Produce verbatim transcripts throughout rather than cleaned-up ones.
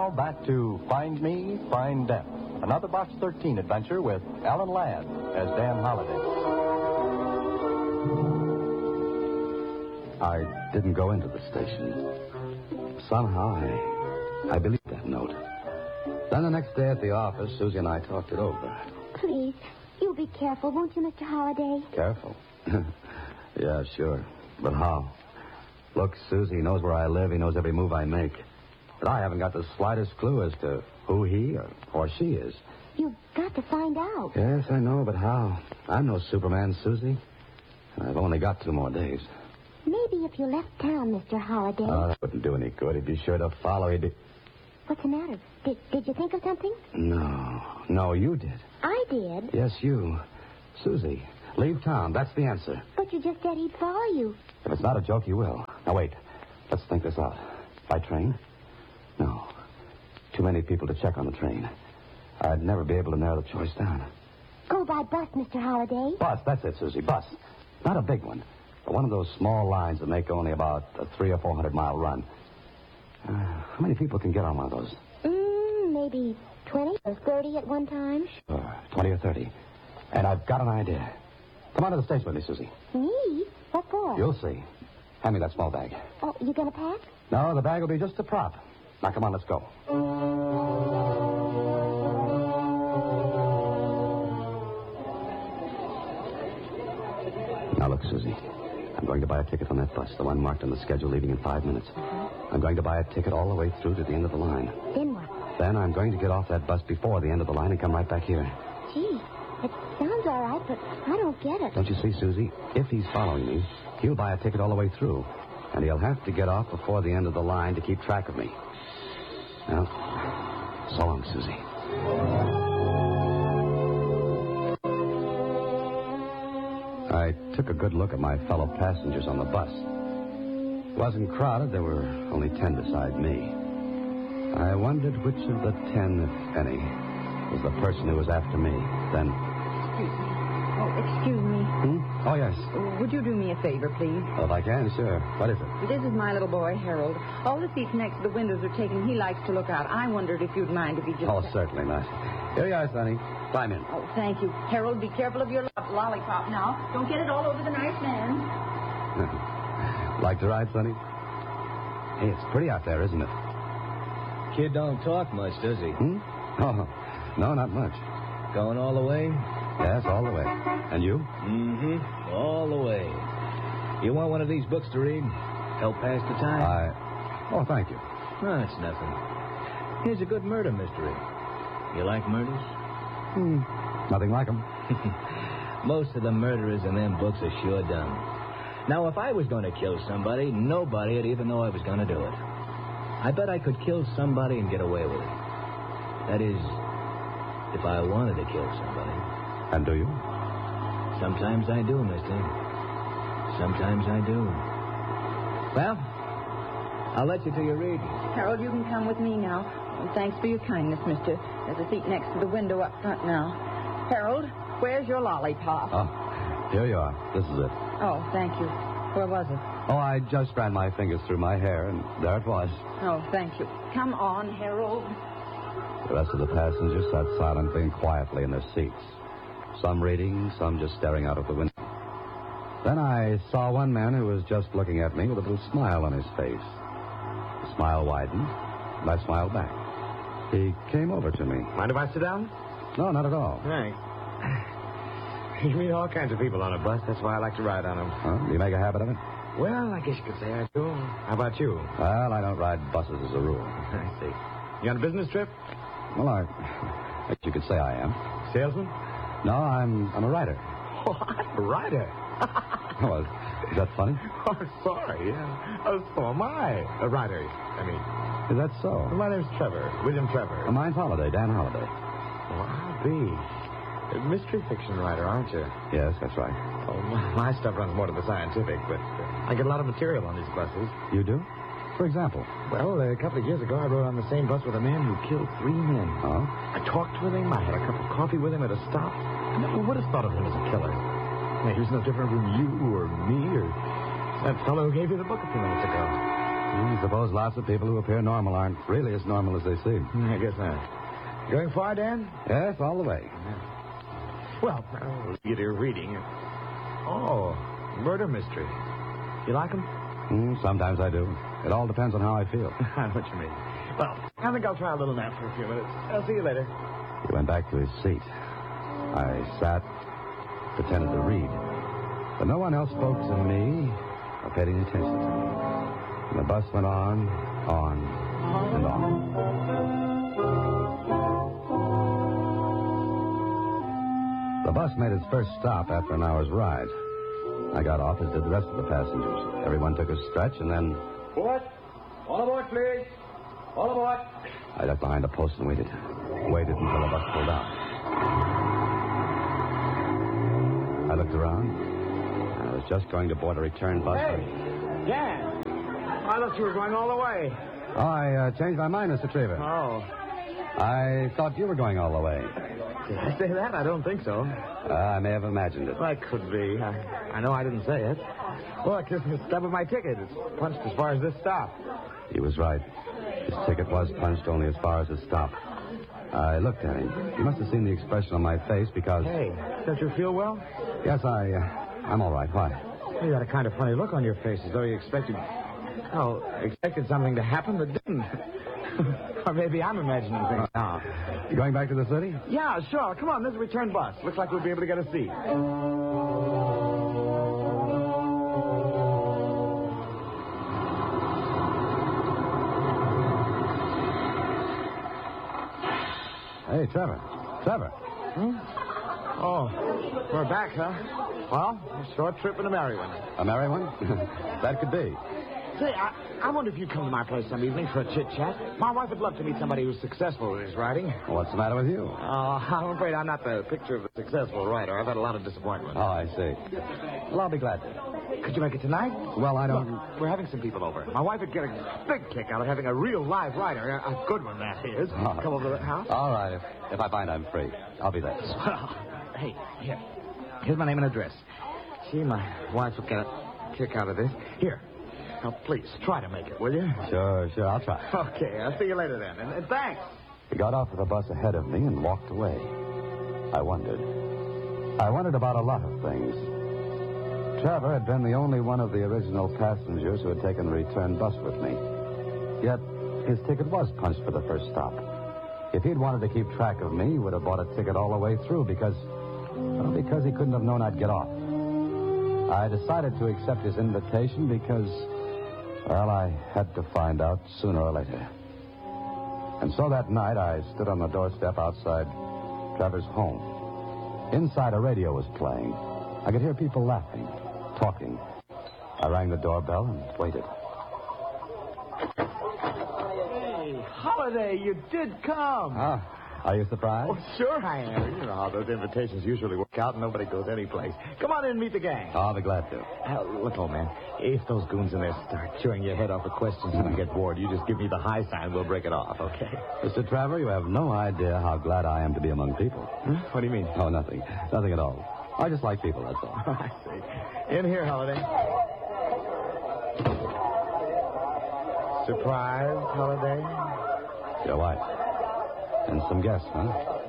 Back to Find Me, Find Them. Another Box thirteen adventure with Alan Ladd as Dan Holliday. I didn't go into the station. Somehow I, I believed that note. Then the next day at the office, Susie and I talked it over. Please, you be careful, won't you, Mister Holliday? Careful? Yeah, sure. But how? Look, Susie, he knows where I live. He knows every move I make. But I haven't got the slightest clue as to who he or, or she is. You've got to find out. Yes, I know, but how? I'm no Superman, Susie. I've only got two more days. Maybe if you left town, Mister Holliday. Oh, that wouldn't do any good. He'd be sure to follow. He'd be... What's the matter? Did, did you think of something? No. No, you did. I did. Yes, you. Susie, leave town. That's the answer. But you just said he'd follow you. If it's not a joke, you will. Now, wait. Let's think this out. By train? No. Too many people to check on the train. I'd never be able to narrow the choice down. Go by bus, Mister Holliday. Bus, that's it, Susie. Bus. Not a big one, but one of those small lines that make only about a three or four hundred mile run. Uh, how many people can get on one of those? Mm, maybe twenty or thirty at one time. Sure, twenty or thirty. And I've got an idea. Come on to the station with me, Susie. Me? What for? You'll see. Hand me that small bag. Oh, you gonna pack? No, the bag will be just a prop. Now, come on, let's go. Now, look, Susie. I'm going to buy a ticket on that bus, the one marked on the schedule leaving in five minutes. I'm going to buy a ticket all the way through to the end of the line. Then what? Then I'm going to get off that bus before the end of the line and come right back here. Gee, it sounds all right, but I don't get it. Don't you see, Susie? If he's following me, he'll buy a ticket all the way through. And he'll have to get off before the end of the line to keep track of me. Well, so long, Susie. I took a good look at my fellow passengers on the bus. It wasn't crowded. There were only ten beside me. I wondered which of the ten, if any, was the person who was after me. Then... Excuse me. Oh, excuse me. Hmm? Oh, yes. Would you do me a favor, please? Well, if I can, sure. What is it? This is my little boy, Harold. All the seats next to the windows are taken. He likes to look out. I wondered if you'd mind if he just... Oh, certainly not. Here you are, Sonny. Climb in. Oh, thank you. Harold, be careful of your lo- lollipop now. Don't get it all over the nice man. Like to ride, Sonny? Hey, it's pretty out there, isn't it? Kid don't talk much, does he? Hmm? Oh, no, not much. Going all the way? Yes, all the way. And you? Mm-hmm. All the way. You want one of these books to read? Help pass the time? I... Oh, thank you. No, it's nothing. Here's a good murder mystery. You like murders? Hmm. Nothing like them. Most of the murderers in them books are sure dumb. Now, if I was going to kill somebody, nobody would even know I was going to do it. I bet I could kill somebody and get away with it. That is, if I wanted to kill somebody. And do you? Sometimes I do, mister. Sometimes I do. Well, I'll let you do your reading. Harold, you can come with me now. And thanks for your kindness, mister. There's a seat next to the window up front now. Harold, where's your lollipop? Oh, here you are. This is it. Oh, thank you. Where was it? Oh, I just ran my fingers through my hair, and there it was. Oh, thank you. Come on, Harold. The rest of the passengers sat silently and quietly in their seats. Some reading, some just staring out of the window. Then I saw one man who was just looking at me with a little smile on his face. The smile widened, and I smiled back. He came over to me. Mind if I sit down? No, not at all. Thanks. You meet all kinds of people on a bus. That's why I like to ride on them. Huh? Do you make a habit of it? Well, I guess you could say I do. How about you? Well, I don't ride buses as a rule. I see. You on a business trip? Well, I... I guess you could say I am. Salesman? No, I'm I'm a writer. What? A writer? Oh, is that funny? Oh, sorry. Yeah. Oh, so am I. A writer, I mean. Is that so? Well, my name's Trevor. William Trevor. Uh, mine's Holiday, Dan Holiday. Oh, I'll be. A mystery fiction writer, aren't you? Yes, that's right. Oh, my, my stuff runs more to the scientific, but uh, I get a lot of material on these buses. You do? For example? Well, a couple of years ago, I rode on the same bus with a man who killed three men. Oh? I talked with him. I had a cup of coffee with him at a stop. I never would have thought of him as a killer. Now, he was no different from you or me or that fellow who gave you the book a few minutes ago. I suppose lots of people who appear normal aren't really as normal as they seem. I guess not. Going far, Dan? Yes, all the way. Well, I'll get your reading. Oh, murder mystery. You like them? Mm, sometimes I do. It all depends on how I feel. I know what you mean. Well, I think I'll try a little nap for a few minutes. I'll see you later. He went back to his seat. I sat, pretended to read. But no one else spoke to me or paid any attention to me. And the bus went on, on, and on. The bus made its first stop after an hour's ride. I got off, as did the rest of the passengers. Everyone took a stretch, and then... Aboard! All aboard, please! All aboard! I ducked behind a post and waited. Waited until the bus pulled out. I looked around. I was just going to board a return bus. Hey, Dan! I thought you were going all the way. Oh, I uh, changed my mind, Mister Trevor. Oh. I thought you were going all the way. Did I say that? I don't think so. Uh, I may have imagined it. Well, it could be. I, I know I didn't say it. Look, this is the stub of my ticket. It's punched as far as this stop. He was right. His ticket was punched only as far as the stop. I looked at him. He must have seen the expression on my face because... Hey, don't you feel well? Yes, I, uh, I'm all right. Why? You had a kind of funny look on your face, as though you expected... Oh, expected something to happen that didn't. Or maybe I'm imagining things now. You going back to the city? Yeah, sure. Come on, there's a return bus. Looks like we'll be able to get a seat. Hey, Trevor. Trevor. Hmm? Oh, we're back, huh? Well, a short trip and a merry one. A merry one? That could be. Say, I, I wonder if you'd come to my place some evening for a chit-chat. My wife would love to meet somebody who's successul in his writing. What's the matter with you? Oh, I'm afraid I'm not the picture of a successful writer. I've had a lot of disappointment. Oh, I see. Well, I'll be glad to. Could you make it tonight? Well, I don't... Look, we're having some people over. My wife would get a big kick out of having a real live writer, a, a good one, that is, Oh. come over to the house. All right. If, if I find I'm free, I'll be there. Well, hey, here. Here's my name and address. See, my wife will get a kick out of this. Here. Now, please, try to make it, will you? Sure, sure. I'll try. Okay, I'll see you later then. And, and thanks. He got off of the bus ahead of me and walked away. I wondered. I wondered about a lot of things. Trevor had been the only one of the original passengers who had taken the return bus with me. Yet, his ticket was punched for the first stop. If he'd wanted to keep track of me, he would have bought a ticket all the way through because... Well, because he couldn't have known I'd get off. I decided to accept his invitation because... Well, I had to find out sooner or later. And so that night, I stood on the doorstep outside Trevor's home. Inside, a radio was playing. I could hear people laughing, talking. I rang the doorbell and waited. Hey, Holiday, you did come. Ah, are you surprised? Oh, sure I am. You know how those invitations usually work out and nobody goes anyplace. Come on in and meet the gang. Oh, I'll be glad to. Uh, look, old man, if those goons in there start chewing your head off with questions and you get bored, you just give me the high sign. We'll break it off, okay? Mister Trevor, you have no idea how glad I am to be among people. Huh? What do you mean? Oh, nothing. Nothing at all. I just like people, that's all. I see. In here, Holiday. Surprise, Holiday? Your wife. And some guests, huh?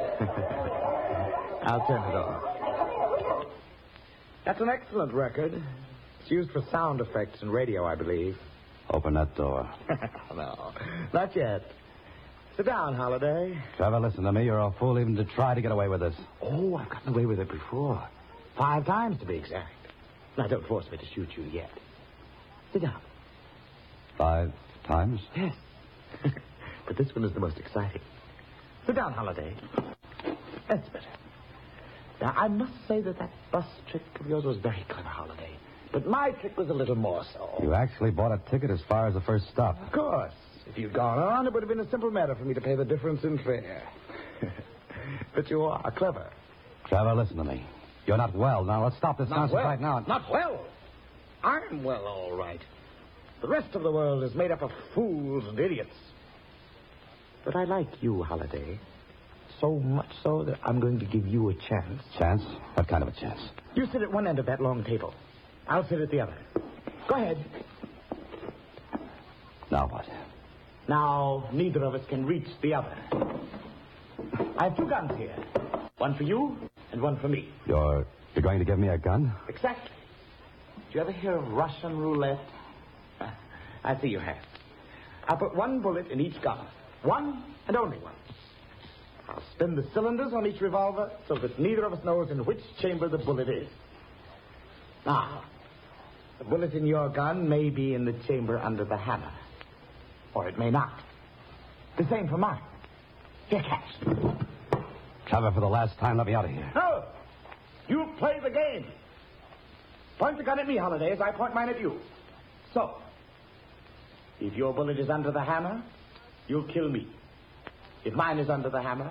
I'll turn it off. That's an excellent record. It's used for sound effects and radio, I believe. Open that door. No, not yet. Sit down, Holiday. Trevor, listen to me. You're a fool even to try to get away with this. Oh, I've gotten away with it before. Five times, to be exact. Now, don't force me to shoot you yet. Sit down. Five times? Yes. But this one is the most exciting. Sit down, Holiday. That's better. Now, I must say that that bus trick of yours was very clever, Holiday. But my trick was a little more so. You actually bought a ticket as far as the first stop. Of course. If you'd gone on, it would have been a simple matter for me to pay the difference in fare. But you are clever. Trevor, listen to me. You're not well. Now, let's stop this Not nonsense well. right now. Not well. I'm well, all right. The rest of the world is made up of fools and idiots. But I like you, Holiday. So much so that I'm going to give you a chance. Chance? What kind of a chance? You sit at one end of that long table. I'll sit at the other. Go ahead. Now what? Now, neither of us can reach the other. I have two guns here. One for you and one for me. You're, you're going to give me a gun? Exactly. Did you ever hear of Russian roulette? I see you have. I'll put one bullet in each gun. One and only one. I'll spin the cylinders on each revolver so that neither of us knows in which chamber the bullet is. Now, the bullet in your gun may be in the chamber under the hammer. Or it may not. The same for mine. Here, catch. Trevor, for the last time, let me out of here. No! You play the game. Point the gun at me, Holiday, as I point mine at you. So, if your bullet is under the hammer, you'll kill me. If mine is under the hammer...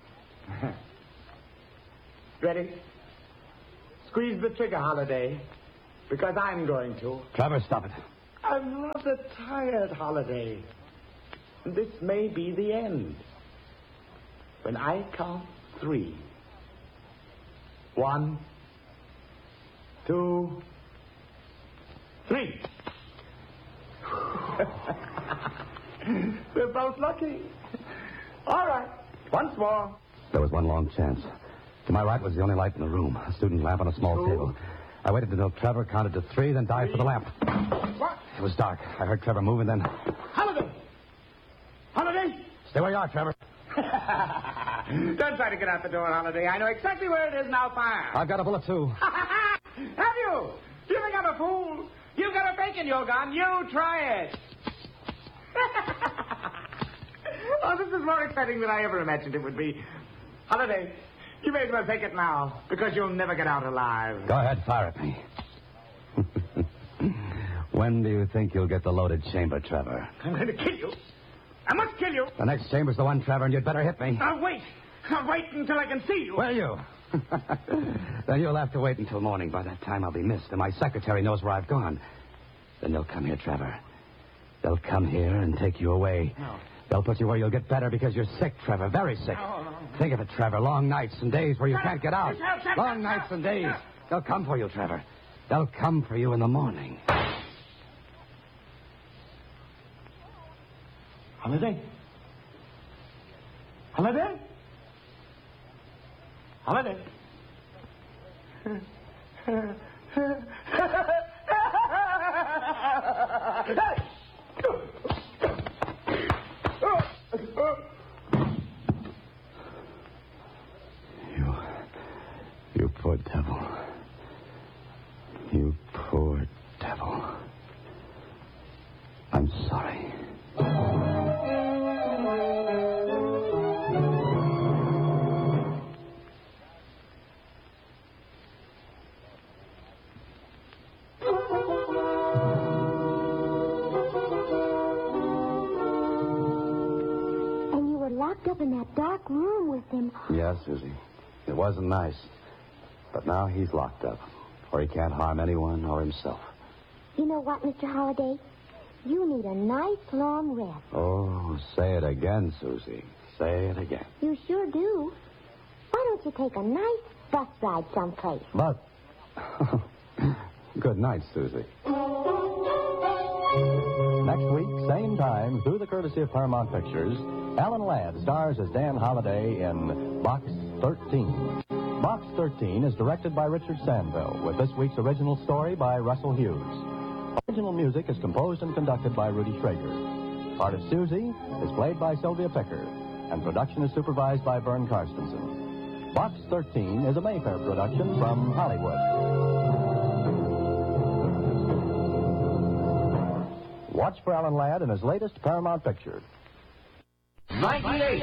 Ready? Squeeze the trigger, Holiday, because I'm going to. Trevor, stop it. I'm rather tired, Holiday. This may be the end. When I count three. One, two, three. We're both lucky. All right. Once more. There was one long chance. To my right was the only light in the room, a student lamp on a small Two. table. I waited until Trevor counted to three, then dived for the lamp. What? It was dark. I heard Trevor move, and then... Holiday! Holiday! Stay where you are, Trevor. Don't try to get out the door, Holiday. I know exactly where it is. Now fire. I've got a bullet, too. Have you? You think I'm a fool? You've got a fake in your gun. You try it. Oh, this is more exciting than I ever imagined it would be. Holiday, you may as well take it now, because you'll never get out alive. Go ahead, fire at me. When do you think you'll get the loaded chamber, Trevor? I'm going to kill you. I must kill you. The next chamber's the one, Trevor, and you'd better hit me. I'll wait. I'll wait until I can see you. Will you? Then you'll have to wait until morning. By that time, I'll be missed, and my secretary knows where I've gone. Then they'll come here, Trevor. They'll come here and take you away. No. They'll put you where you'll get better because you're sick, Trevor, very sick. No, no, no. Think of it, Trevor. Long nights and days where you Shut can't up. get out. Shut up, shut up, Long shut up. nights and days. Shut up. They'll come for you, Trevor. They'll come for you in the morning. Holiday? Holiday? Holiday? You... You poor devil. You poor devil. I'm sorry. And you were locked up in that dark room with him. Yes, Susie. It wasn't nice. But now he's locked up, where he can't harm anyone or himself. You know what, Mister Holliday? You need a nice long rest. Oh, say it again, Susie. Say it again. You sure do. Why don't you take a nice bus ride someplace? But... Good night, Susie. Next week, same time, through the courtesy of Paramount Pictures, Alan Ladd stars as Dan Holliday in Box thirteen. Box thirteen is directed by Richard Sandville, with this week's original story by Russell Hughes. Original music is composed and conducted by Rudy Schrager. Part of Susie is played by Sylvia Picker, and production is supervised by Vern Karstensen. Box thirteen is a Mayfair production from Hollywood. Watch for Alan Ladd in his latest Paramount picture. ninety-eight.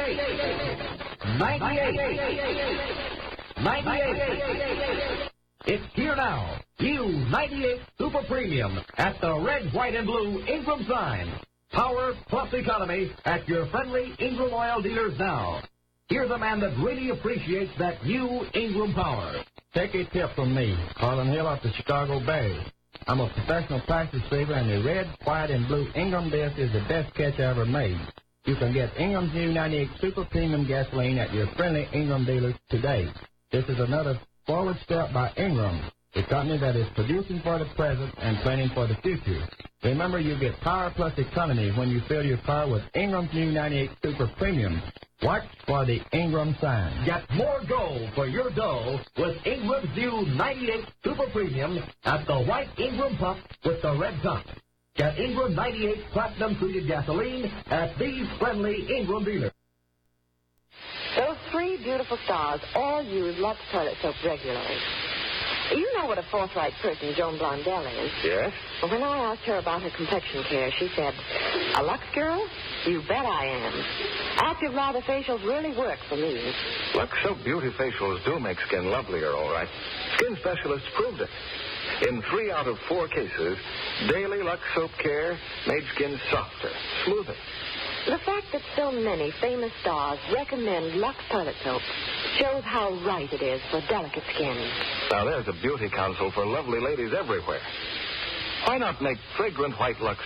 ninety-eight. ninety-eight. It's here now. New ninety-eight Super Premium at the red, white, and blue Ingram sign. Power plus economy at your friendly Ingram oil dealers now. Here's a man that really appreciates that new Ingram power. Take a tip from me, Carlin Hill of the Chicago Bay. I'm a professional practice saver, and the red, white, and blue Ingram disc is the best catch I ever made. You can get Ingram's new ninety-eight Super Premium gasoline at your friendly Ingram dealers today. This is another forward step by Ingram. the company that is producing for the present and planning for the future. Remember, you get power plus economy when you fill your car with Ingram's new ninety-eight Super Premium. Watch for the Ingram sign. Get more gold for your dough with Ingram's new ninety-eight Super Premium at the white Ingram pump with the red top. Get Ingram ninety-eight Platinum Treated Gasoline at these friendly Ingram dealers. Those three beautiful stars all use Lux toilet soap regularly. You know what a forthright person Joan Blondell is. Yes? Well, when I asked her about her complexion care, she said, a Lux girl? You bet I am. Active lather facials really work for me. Lux Soap Beauty Facials do make skin lovelier, all right. Skin specialists proved it. In three out of four cases, daily Lux Soap care made skin softer, smoother. The fact that so many famous stars recommend Lux toilet soap shows how right it is for delicate skin. Now, there's a beauty counsel for lovely ladies everywhere. Why not make fragrant white Lux